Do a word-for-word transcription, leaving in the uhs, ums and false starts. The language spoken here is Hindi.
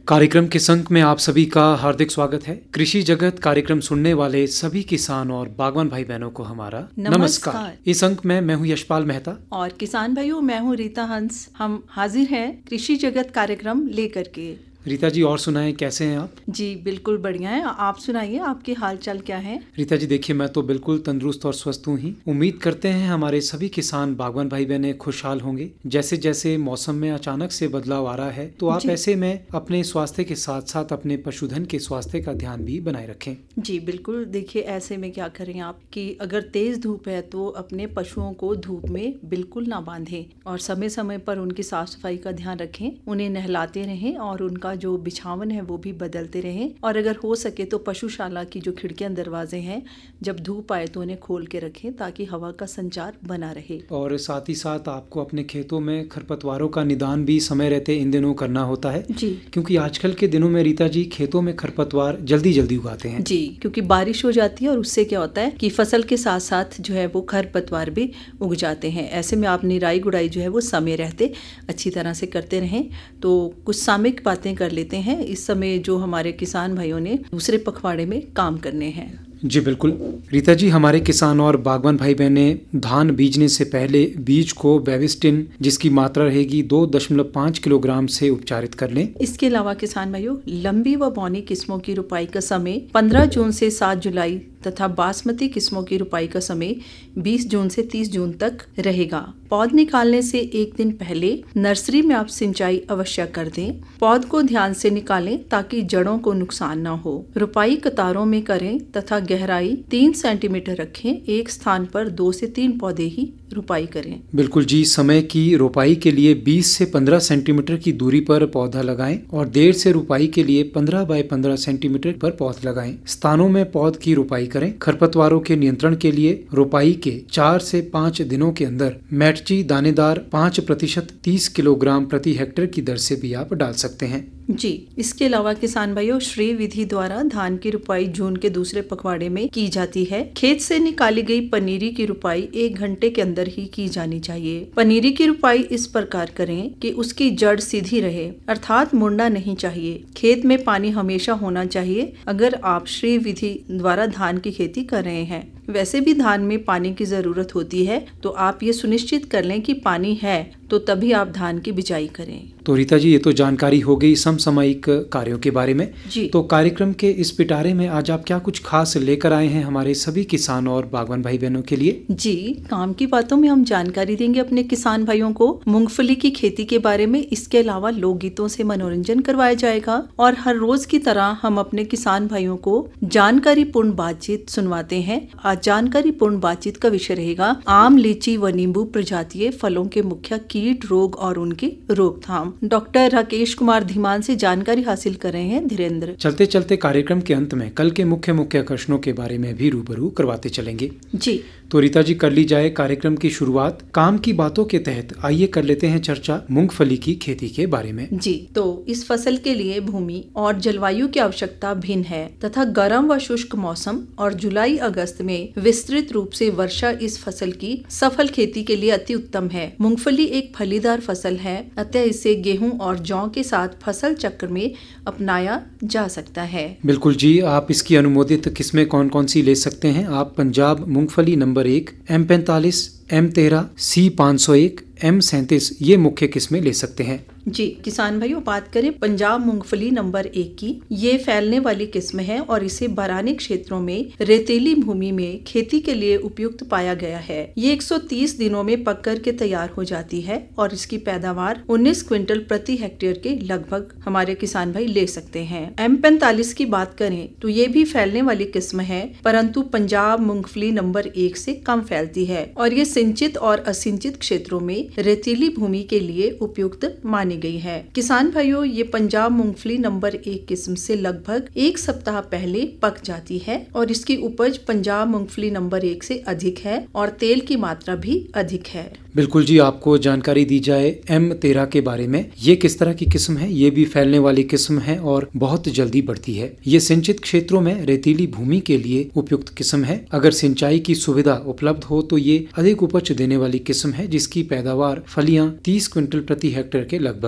कार्यक्रम के संक में आप सभी का हार्दिक स्वागत है। कृषि जगत कार्यक्रम सुनने वाले सभी किसान और बागवान भाई बहनों को हमारा नमस्कार, नमस्कार। इस अंक में मैं हूं यशपाल मेहता और किसान भाइयों मैं हूं रीता हंस। हम हाजिर हैं कृषि जगत कार्यक्रम लेकर के। रीता जी, और सुनाएं, कैसे हैं आप? जी बिल्कुल बढ़िया है। आप सुनाइए, आपके हाल चाल क्या है? रीता जी देखिए, मैं तो बिल्कुल तंदुरुस्त और स्वस्थ हूँ ही। उम्मीद करते हैं हमारे सभी किसान बागवान भाई बहने खुशहाल होंगे। जैसे जैसे मौसम में अचानक से बदलाव आ रहा है, तो आप ऐसे में अपने स्वास्थ्य के साथ साथ अपने पशुधन के स्वास्थ्य का ध्यान भी बनाए रखें। जी बिल्कुल। देखिए, ऐसे में क्या करें आप कि अगर तेज धूप है तो अपने पशुओं को धूप में बिल्कुल ना बांधें और समय समय पर उनकी साफ सफाई का ध्यान रखें। उन्हें नहलाते रहें और उनका जो बिछावन है वो भी बदलते रहें। और अगर हो सके तो पशुशाला की जो खिड़कियां दरवाजे हैं, जब धूप आए तो उन्हें खोल के रखें ताकि हवा का संचार बना रहे। और साथ ही साथ आपको अपने खेतों में खरपतवारों का निदान भी समय रहते इन दिनों करना होता है जी, क्योंकि आजकल के दिनों में रीता जी खेतों में खरपतवार जल्दी जल्दी उगाते हैं। जी, क्योंकि बारिश हो जाती है और उससे क्या होता है कि फसल के साथ साथ जो है वो खरपतवार भी उग जाते हैं। ऐसे में आप निराई गुड़ाई जो है वो समय रहते अच्छी तरह से करते रहें। तो कुछ सामयिक बातें कर लेते हैं इस समय जो हमारे किसान भाइयों ने दूसरे पखवाड़े में काम करने हैं। जी बिल्कुल रीता जी, हमारे किसान और बागवान भाई बहने धान बीजने से पहले बीज को बेविस्टिन जिसकी मात्रा रहेगी दो दशमलव पाँच किलोग्राम से उपचारित कर लें। इसके अलावा किसान भाइयों, लंबी व बौनी किस्मों की रुपाई का समय पंद्रह जून से सात जुलाई तथा बासमती किस्मों की रुपाई का समय बीस जून से तीस जून तक रहेगा। पौध निकालने से एक दिन पहले नर्सरी में आप सिंचाई अवश्य कर दें। पौध को ध्यान से निकालें ताकि जड़ों को नुकसान न हो। रुपाई कतारों में करें तथा गहराई तीन सेंटीमीटर रखें। एक स्थान पर दो से तीन पौधे ही रुपाई करें। बिल्कुल जी, समय की रुपाई के लिए बीस से पंद्रह सेंटीमीटर की दूरी पर पौधा लगाएं और देर से रुपाई के लिए पंद्रह बाय पंद्रह सेंटीमीटर पर पौध लगाएं। स्थानों में पौध की रुपाई करें। खरपतवारों के नियंत्रण के लिए रुपाई के चार से पाँच दिनों के अंदर मैटची दानेदार पाँच प्रतिशत तीस किलोग्राम प्रति हेक्टेयर की दर से भी आप डाल सकते हैं। जी, इसके अलावा किसान भाइयों, श्रेय विधि द्वारा धान की रुपाई जून के दूसरे पखवाड़े में की जाती है। खेत से निकाली गई पनीरी की रुपाई एक घंटे के अंदर ही की जानी चाहिए। पनीरी की रुपाई इस प्रकार करें कि उसकी जड़ सीधी रहे, अर्थात मुड़ना नहीं चाहिए। खेत में पानी हमेशा होना चाहिए अगर आप श्रेय विधि द्वारा धान की खेती कर रहे हैं। वैसे भी धान में पानी की जरूरत होती है, तो आप ये सुनिश्चित कर लें कि पानी है तो तभी आप धान की बिजाई करें। तो रीता जी, ये तो जानकारी हो गई समसामयिक कार्यों के बारे में। जी, तो कार्यक्रम के इस पिटारे में आज आप क्या कुछ खास लेकर आए हैं हमारे सभी किसान और बागवान भाई बहनों के लिए? जी, काम की बातों में हम जानकारी देंगे अपने किसान भाइयों को मूंगफली की खेती के बारे में। इसके अलावा लोकगीतों से मनोरंजन करवाया जाएगा और हर रोज की तरह हम अपने किसान भाइयों को जानकारी पूर्ण बातचीत सुनवाते हैं। आज जानकारी पूर्ण बातचीत का विषय रहेगा आम, लीची व नींबू प्रजातीय फलों के मुख्य कीट, रोग और उनकी रोकथाम। डॉक्टर राकेश कुमार धीमान से जानकारी हासिल कर रहे हैं धीरेन्द्र। चलते चलते कार्यक्रम के अंत में कल के मुख्य मुख्य आकर्षणों के बारे में भी रूबरू करवाते चलेंगे। जी, तो रीता जी, कर ली जाए कार्यक्रम की शुरुआत। काम की बातों के तहत आइए कर लेते हैं चर्चा मूंगफली की खेती के बारे में। जी, तो इस फसल के लिए भूमि और जलवायु की आवश्यकता भिन्न है तथा गर्म व शुष्क मौसम और जुलाई अगस्त में विस्तृत रूप से वर्षा इस फसल की सफल खेती के लिए अति उत्तम है। मूंगफली एक फलीदार फसल है, अतः इसे गेहूं और जौ के साथ फसल चक्र में अपनाया जा सकता है। बिल्कुल जी, आप इसकी अनुमोदित किस्में कौन कौन सी ले सकते हैं? आप पंजाब मूंगफली नंबर एक, एम पैंतालीस, एम तेरह, सी पाँच सौ एक, एम सैंतीस ये मुख्य किस्में ले सकते हैं। जी, किसान भाइयों, बात करें पंजाब मूंगफली नंबर एक की। ये फैलने वाली किस्म है और इसे बरानी क्षेत्रों में रेतीली भूमि में खेती के लिए उपयुक्त पाया गया है। ये एक सौ तीस दिनों में पक कर के तैयार हो जाती है और इसकी पैदावार उन्नीस क्विंटल प्रति हेक्टेयर के लगभग हमारे किसान भाई ले सकते हैं। एम पैंतालीस की बात करें तो ये भी फैलने वाली किस्म है, परंतु पंजाब मूंगफली नंबर एक से कम फैलती है और ये सिंचित और असिंचित क्षेत्रों में रेतीली भूमि के लिए उपयुक्त मानी गई है। किसान भाइयों, ये पंजाब मूंगफली नंबर एक किस्म से लगभग एक सप्ताह पहले पक जाती है और इसकी उपज पंजाब मूंगफली नंबर एक से अधिक है और तेल की मात्रा भी अधिक है। बिल्कुल जी, आपको जानकारी दी जाए एम तेरह के बारे में। ये किस तरह की किस्म है? ये भी फैलने वाली किस्म है और बहुत जल्दी बढ़ती है। ये सिंचित क्षेत्रों में रेतीली भूमि के लिए उपयुक्त किस्म है। अगर सिंचाई की सुविधा उपलब्ध हो तो ये अधिक उपज देने वाली किस्म है, जिसकी पैदावार फलियां तीस क्विंटल प्रति हेक्टेयर के लगभग